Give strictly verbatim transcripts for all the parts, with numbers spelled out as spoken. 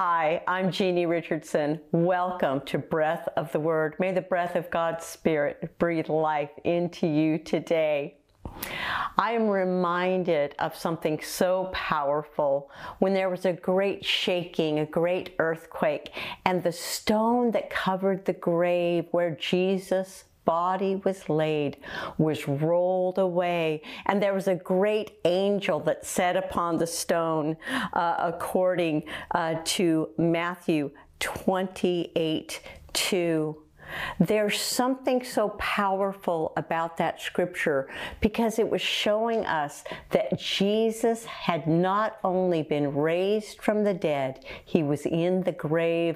Hi, I'm Jeannie Richardson. Welcome to Breath of the Word. May the breath of God's Spirit breathe life into you today. I am reminded of something so powerful when there was a great shaking, a great earthquake, and the stone that covered the grave where Jesus' body was laid was rolled away, and there was a great angel that sat upon the stone, uh, according uh, to Matthew twenty-eight two. There's something so powerful about that scripture because it was showing us that Jesus had not only been raised from the dead, he was in the grave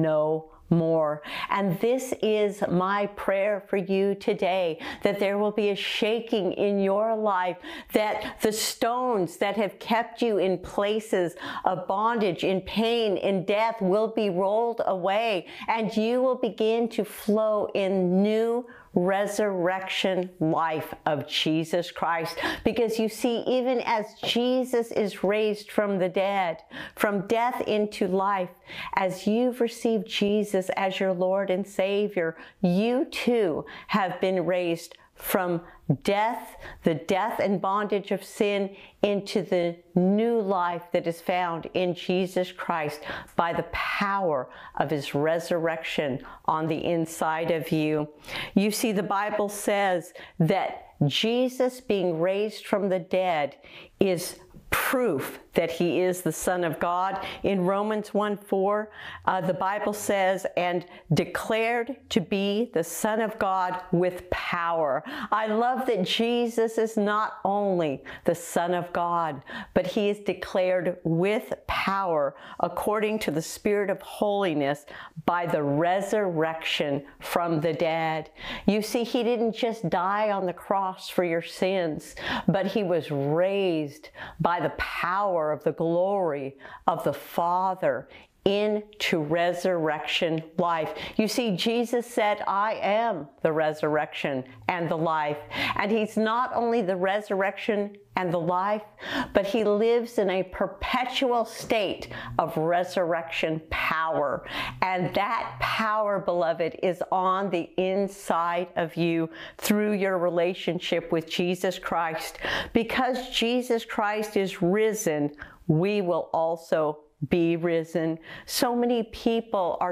no more. And this is my prayer for you today, that there will be a shaking in your life, that the stones that have kept you in places of bondage, in pain, in death will be rolled away, and you will begin to flow in new resurrection life of Jesus Christ. Because you see, even as Jesus is raised from the dead, from death into life, as you've received Jesus as your Lord and Savior, you too have been raised from death, the death and bondage of sin, into the new life that is found in Jesus Christ by the power of his resurrection on the inside of you. You see, the Bible says that Jesus being raised from the dead is proof that he is the Son of God. In Romans one four, uh, the Bible says, and declared to be the Son of God with power. I love that Jesus is not only the Son of God, but he is declared with power according to the Spirit of holiness by the resurrection from the dead. You see, he didn't just die on the cross for your sins, but he was raised by the power of the glory of the Father into resurrection life. You see, Jesus said, I am the resurrection and the life. And he's not only the resurrection and the life, but he lives in a perpetual state of resurrection power. And that power, beloved, is on the inside of you through your relationship with Jesus Christ. Because Jesus Christ is risen, we will also be risen. So many people are